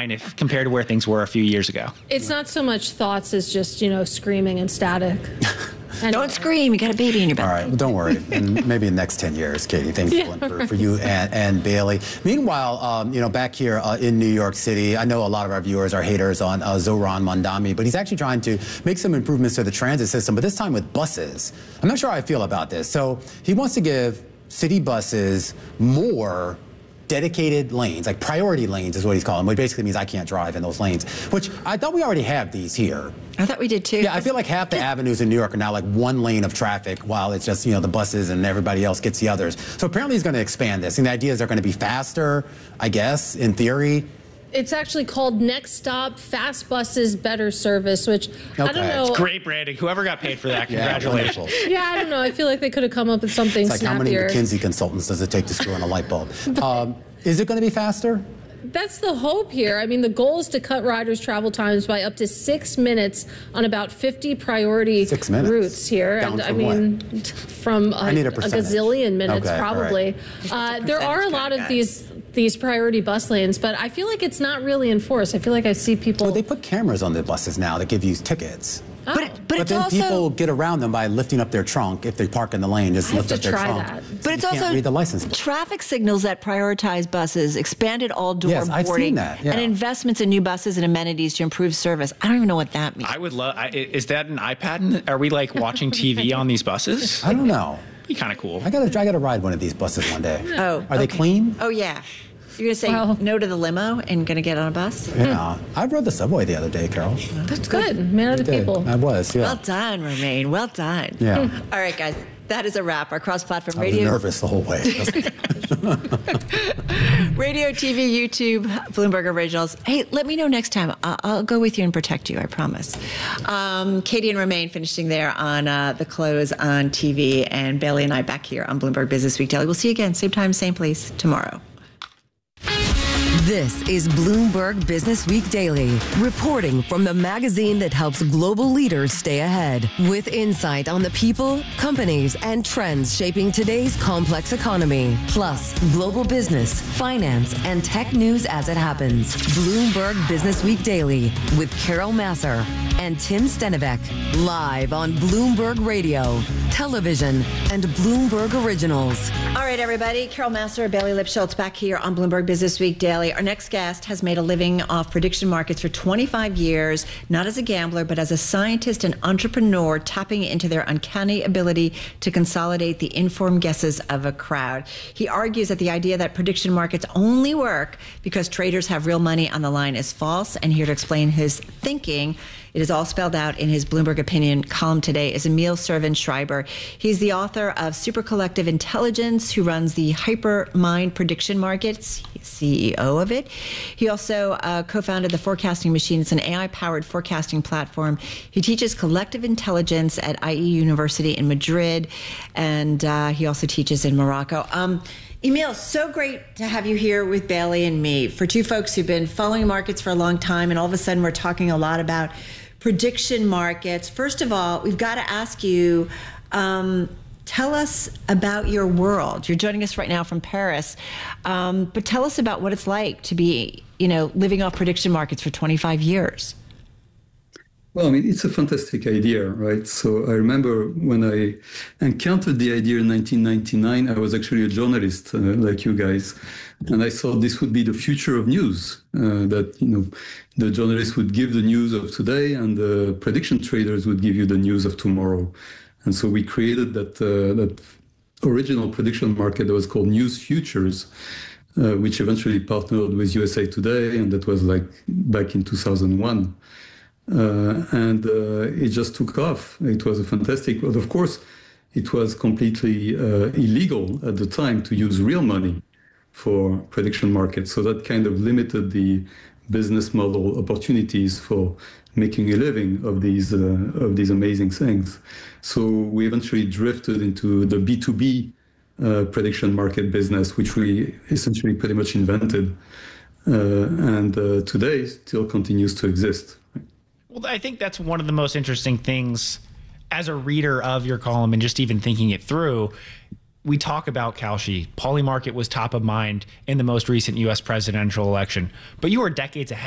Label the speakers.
Speaker 1: fine if compared to where things were a few years ago.
Speaker 2: It's not so much thoughts as just, screaming and static.
Speaker 3: Don't scream. You got a baby in your belly.
Speaker 4: All right, well, don't worry. And maybe in the next 10 years, Katie, things will improve for you and Bailey. Meanwhile, back here in New York City, I know a lot of our viewers are haters on Zohran Mamdani, but he's actually trying to make some improvements to the transit system, but this time with buses. I'm not sure how I feel about this. So he wants to give city buses more dedicated lanes, like priority lanes is what he's calling them, which basically means I can't drive in those lanes, which I thought we already have these here.
Speaker 3: I thought we did too.
Speaker 4: Yeah, I feel like half the avenues in New York are now like one lane of traffic while it's just, the buses and everybody else gets the others. So apparently he's going to expand this. And the idea is they're going to be faster, I guess, in theory.
Speaker 2: It's actually called Next Stop, Fast Buses, Better Service, which I don't know.
Speaker 1: It's great branding. Whoever got paid for that, congratulations.
Speaker 2: Yeah, I don't know. I feel like they could have come up with something
Speaker 4: it's like
Speaker 2: snappier.
Speaker 4: How many McKinsey consultants does it take to screw in a light bulb? Is it going to be faster?
Speaker 2: That's the hope here. I mean, the goal is to cut riders' travel times by up to 6 minutes on about 50 priority routes here.
Speaker 4: Down
Speaker 2: and
Speaker 4: from
Speaker 2: from a gazillion minutes, probably.
Speaker 4: Right.
Speaker 2: There are a lot of these priority bus lanes, but I feel like it's not really enforced. I feel like I see people.
Speaker 4: Well, they put cameras on the buses now that give you tickets.
Speaker 2: Oh.
Speaker 3: But
Speaker 4: then
Speaker 3: also,
Speaker 4: people get around them by lifting up their trunk. If they park in the lane, just lift up their trunk.
Speaker 2: That.
Speaker 3: But it's
Speaker 4: also read the license plate.
Speaker 3: Traffic signals that prioritize buses, expanded all-door boarding,
Speaker 4: I've seen that,
Speaker 3: and investments in new buses and amenities to improve service. I don't even know what that means.
Speaker 1: I would love. Is that an iPad? Are we like watching TV on these buses?
Speaker 4: I don't know.
Speaker 1: Be kind of cool.
Speaker 4: I gotta ride one of these buses one day.
Speaker 3: Oh,
Speaker 4: are they clean?
Speaker 3: Oh yeah. You're going to say no to the limo and going to get on a bus?
Speaker 4: Yeah. I rode the subway the other day, Carol.
Speaker 2: That's good. Man of the people.
Speaker 4: I was, yeah.
Speaker 3: Well done, Romaine. Well done.
Speaker 4: Yeah.
Speaker 3: All right, guys. That is a wrap. Our cross-platform radio.
Speaker 4: I was nervous the whole way.
Speaker 3: Radio, TV, YouTube, Bloomberg Originals. Hey, let me know next time. I'll go with you and protect you, I promise. Katie and Romaine finishing there on The Close on TV, and Bailey and I back here on Bloomberg Business Week Daily. We'll see you again, same time, same place, tomorrow.
Speaker 5: This is Bloomberg Business Week Daily, reporting from the magazine that helps global leaders stay ahead, with insight on the people, companies, and trends shaping today's complex economy, plus global business, finance, and tech news as it happens. Bloomberg Business Week Daily with Carol Massar and Tim Stenivek, live on Bloomberg Radio, television, and Bloomberg Originals.
Speaker 3: All right, everybody. Carol Massar, Bailey Lipschultz back here on Bloomberg Business Week Daily. Our next guest has made a living off prediction markets for 25 years, not as a gambler, but as a scientist and entrepreneur, tapping into their uncanny ability to consolidate the informed guesses of a crowd. He argues that the idea that prediction markets only work because traders have real money on the line is false, and here to explain his thinking, it is all spelled out in his Bloomberg Opinion column today, is Emil Servan-Schreiber. He's the author of Super Collective Intelligence, who runs the Hypermind Prediction Markets. He's CEO of it. He also co-founded the Forecasting Machine. It's an AI-powered forecasting platform. He teaches collective intelligence at IE University in Madrid, and he also teaches in Morocco. Emil, so great to have you here with Bailey and me. For two folks who've been following markets for a long time, and all of a sudden we're talking a lot about prediction markets. First of all, we've got to ask you, tell us about your world. You're joining us right now from Paris, but tell us about what it's like to be, living off prediction markets for 25 years.
Speaker 6: Well, I mean, it's a fantastic idea, right? So I remember when I encountered the idea in 1999, I was actually a journalist like you guys. And I thought this would be the future of news, that, the journalists would give the news of today and the prediction traders would give you the news of tomorrow. And so we created that original prediction market that was called News Futures, which eventually partnered with USA Today. And that was like back in 2001. And it just took off. It was a fantastic, but of course, it was completely illegal at the time to use real money for prediction markets. So that kind of limited the business model opportunities for making a living of these amazing things. So we eventually drifted into the B2B prediction market business, which we essentially pretty much invented, and today still continues to exist.
Speaker 1: Well, I think that's one of the most interesting things as a reader of your column and just even thinking it through. We talk about Kalshi. Polymarket was top of mind in the most recent U.S. presidential election, but you were decades ahead.